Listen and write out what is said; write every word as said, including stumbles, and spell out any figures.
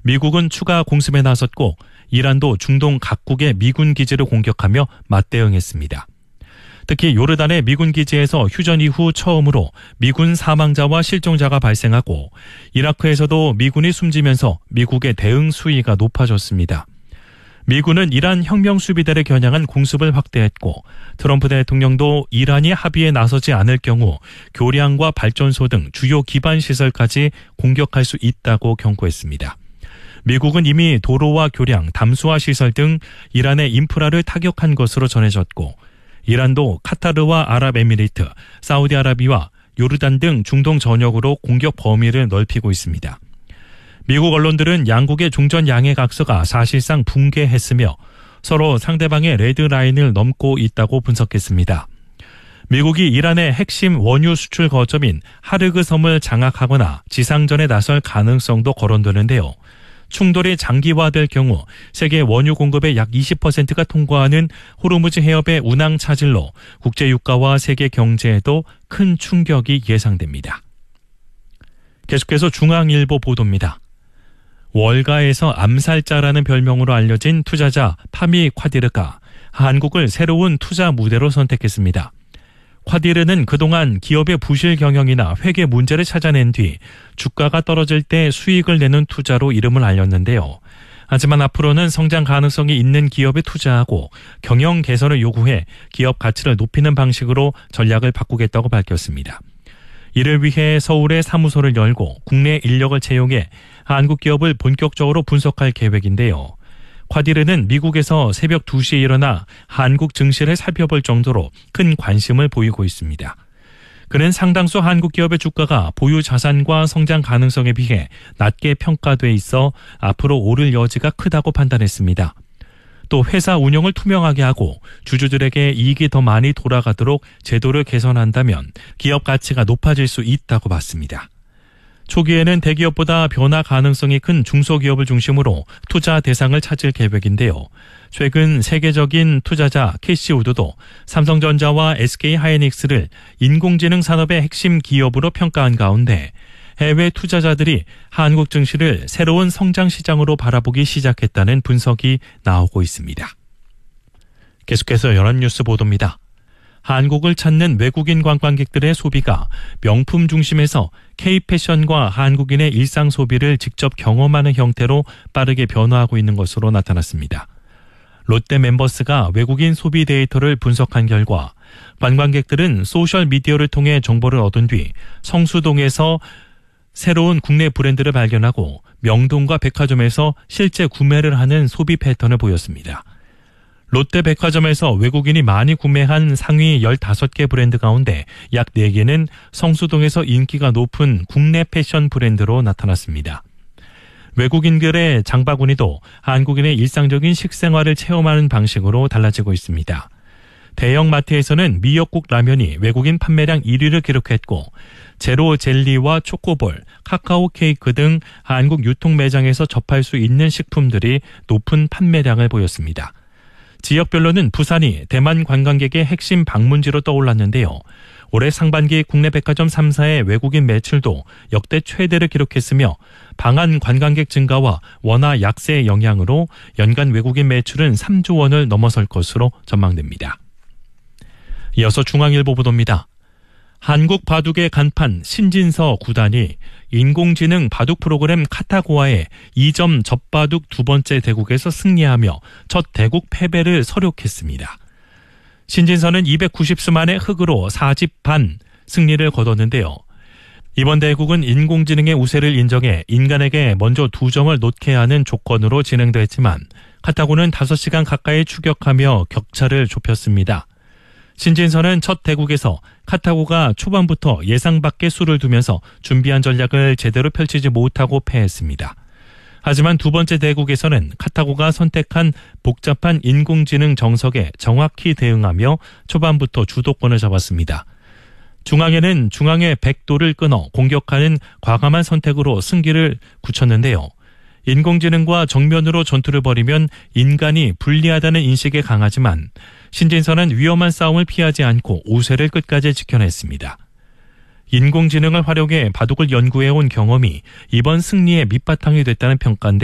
미국은 추가 공습에 나섰고 이란도 중동 각국의 미군 기지를 공격하며 맞대응했습니다. 특히 요르단의 미군 기지에서 휴전 이후 처음으로 미군 사망자와 실종자가 발생하고 이라크에서도 미군이 숨지면서 미국의 대응 수위가 높아졌습니다. 미군은 이란 혁명수비대를 겨냥한 공습을 확대했고 트럼프 대통령도 이란이 합의에 나서지 않을 경우 교량과 발전소 등 주요 기반 시설까지 공격할 수 있다고 경고했습니다. 미국은 이미 도로와 교량, 담수화 시설 등 이란의 인프라를 타격한 것으로 전해졌고 이란도 카타르와 아랍에미리트, 사우디아라비아, 요르단 등 중동 전역으로 공격 범위를 넓히고 있습니다. 미국 언론들은 양국의 종전 양해 각서가 사실상 붕괴했으며 서로 상대방의 레드라인을 넘고 있다고 분석했습니다. 미국이 이란의 핵심 원유 수출 거점인 하르그 섬을 장악하거나 지상전에 나설 가능성도 거론되는데요. 충돌이 장기화될 경우 세계 원유 공급의 약 이십 퍼센트가 통과하는 호르무즈 해협의 운항 차질로 국제 유가와 세계 경제에도 큰 충격이 예상됩니다. 계속해서 중앙일보 보도입니다. 월가에서 암살자라는 별명으로 알려진 투자자 파미 콰디르가 한국을 새로운 투자 무대로 선택했습니다. 콰디르는 그동안 기업의 부실 경영이나 회계 문제를 찾아낸 뒤 주가가 떨어질 때 수익을 내는 투자로 이름을 알렸는데요. 하지만 앞으로는 성장 가능성이 있는 기업에 투자하고 경영 개선을 요구해 기업 가치를 높이는 방식으로 전략을 바꾸겠다고 밝혔습니다. 이를 위해 서울에 사무소를 열고 국내 인력을 채용해 한국 기업을 본격적으로 분석할 계획인데요. 콰디르는 미국에서 새벽 두 시에 일어나 한국 증시를 살펴볼 정도로 큰 관심을 보이고 있습니다. 그는 상당수 한국 기업의 주가가 보유 자산과 성장 가능성에 비해 낮게 평가돼 있어 앞으로 오를 여지가 크다고 판단했습니다. 또 회사 운영을 투명하게 하고 주주들에게 이익이 더 많이 돌아가도록 제도를 개선한다면 기업 가치가 높아질 수 있다고 봤습니다. 초기에는 대기업보다 변화 가능성이 큰 중소기업을 중심으로 투자 대상을 찾을 계획인데요. 최근 세계적인 투자자 캐시우드도 삼성전자와 에스케이하이닉스를 인공지능 산업의 핵심 기업으로 평가한 가운데 해외 투자자들이 한국 증시를 새로운 성장 시장으로 바라보기 시작했다는 분석이 나오고 있습니다. 계속해서 연합뉴스 보도입니다. 한국을 찾는 외국인 관광객들의 소비가 명품 중심에서 K-패션과 한국인의 일상 소비를 직접 경험하는 형태로 빠르게 변화하고 있는 것으로 나타났습니다. 롯데 멤버스가 외국인 소비 데이터를 분석한 결과 관광객들은 소셜미디어를 통해 정보를 얻은 뒤 성수동에서 새로운 국내 브랜드를 발견하고 명동과 백화점에서 실제 구매를 하는 소비 패턴을 보였습니다. 롯데 백화점에서 외국인이 많이 구매한 상위 열다섯 개 브랜드 가운데 약 네 개는 성수동에서 인기가 높은 국내 패션 브랜드로 나타났습니다. 외국인들의 장바구니도 한국인의 일상적인 식생활을 체험하는 방식으로 달라지고 있습니다. 대형 마트에서는 미역국 라면이 외국인 판매량 일 위를 기록했고 제로 젤리와 초코볼, 카카오 케이크 등 한국 유통 매장에서 접할 수 있는 식품들이 높은 판매량을 보였습니다. 지역별로는 부산이 대만 관광객의 핵심 방문지로 떠올랐는데요. 올해 상반기 국내 백화점 삼 사의 외국인 매출도 역대 최대를 기록했으며 방한 관광객 증가와 원화 약세의 영향으로 연간 외국인 매출은 삼조 원을 넘어설 것으로 전망됩니다. 이어서 중앙일보 보도입니다. 한국 바둑의 간판 신진서 구단이 인공지능 바둑 프로그램 카타고아의 이 점 젖바둑 두 번째 대국에서 승리하며 첫 대국 패배를 서력했습니다. 신진서는 이백구십 수 만의 흑으로 사 집 반 승리를 거뒀는데요. 이번 대국은 인공지능의 우세를 인정해 인간에게 먼저 두 점을 놓게 하는 조건으로 진행됐지만 카타고는 다섯 시간 가까이 추격하며 격차를 좁혔습니다. 신진서는 첫 대국에서 카타고가 초반부터 예상 밖의 수를 두면서 준비한 전략을 제대로 펼치지 못하고 패했습니다. 하지만 두 번째 대국에서는 카타고가 선택한 복잡한 인공지능 정석에 정확히 대응하며 초반부터 주도권을 잡았습니다. 중앙에는 중앙의 백도를 끊어 공격하는 과감한 선택으로 승기를 굳혔는데요. 인공지능과 정면으로 전투를 벌이면 인간이 불리하다는 인식에 강하지만 신진서는 위험한 싸움을 피하지 않고 우세를 끝까지 지켜냈습니다. 인공지능을 활용해 바둑을 연구해온 경험이 이번 승리의 밑바탕이 됐다는 평가인데